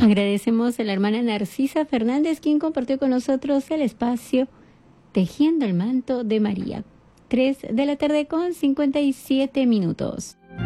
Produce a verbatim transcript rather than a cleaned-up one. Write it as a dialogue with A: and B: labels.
A: Agradecemos a la hermana Narcisa Fernández, quien compartió con nosotros el espacio Tejiendo el manto de María. Tres de la tarde con cincuenta y siete minutos.